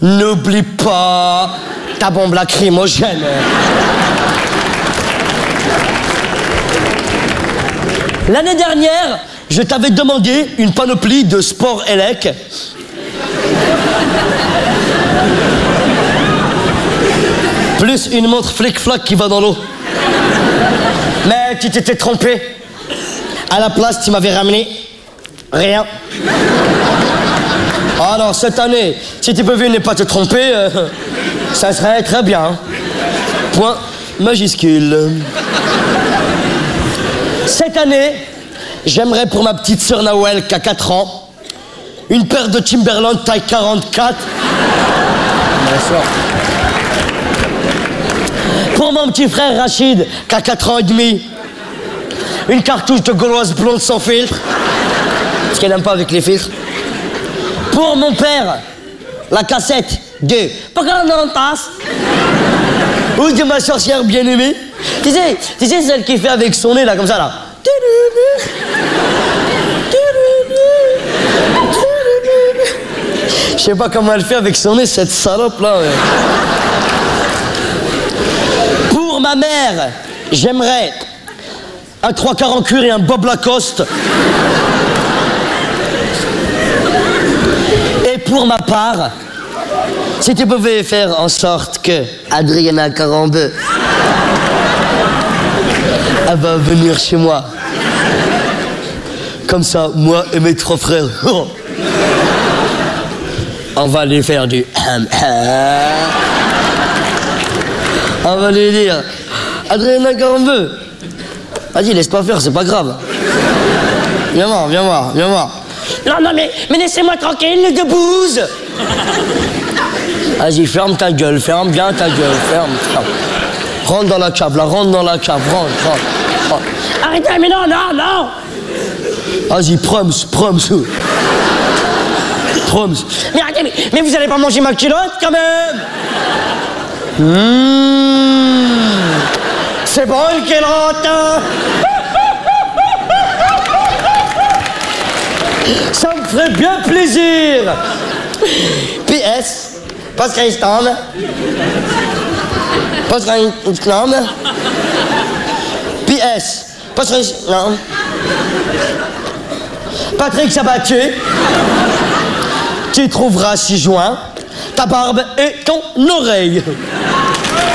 N'oublie pas ta bombe lacrymogène. L'année dernière, je t'avais demandé une panoplie de sport élec. Plus une montre flic-flac qui va dans l'eau. Mais tu t'étais trompé. À la place, tu m'avais ramené rien. Alors, cette année, si tu pouvais ne pas te tromper, ça serait très bien. Point majuscule. Cette année, j'aimerais pour ma petite sœur Nawel qui a 4 ans, une paire de Timberland taille 44. Bonsoir. Pour mon petit frère Rachid qui a 4 ans et demi, une cartouche de gauloise blonde sans filtre, parce qu'elle n'aime pas avec les filtres. Pour mon père, la cassette de Pocahontas ou de ma sorcière bien-aimée. Tu sais celle qui fait avec son nez là, comme ça là. Je sais pas comment elle fait avec son nez, cette salope là. Ouais. Pour ma mère, j'aimerais un 3/4 en cuir et un Bob Lacoste. Et pour ma part, si tu pouvais faire en sorte que Adriana Carambeu, elle va venir chez moi. Comme ça, moi et mes 3 frères, on va lui faire du on va lui dire, Adriana Carambeu, vas-y, laisse pas faire, c'est pas grave. Viens voir, viens voir, viens voir. Non, mais laissez-moi tranquille, les deux bouses. Vas-y, ferme ta gueule, ferme bien ta gueule, ferme. Rentre dans la cave, là, rentre dans la cave, rentre. Arrêtez, mais non. Vas-y, proms. Mais arrêtez, mais vous allez pas manger ma culotte, quand même. C'est bon, qu'elle rentre. Ça me ferait bien plaisir. PS, pas Christophe. PS, pas Christophe. Patrick Sabatier, tu trouveras 6 juin ta barbe et ton oreille.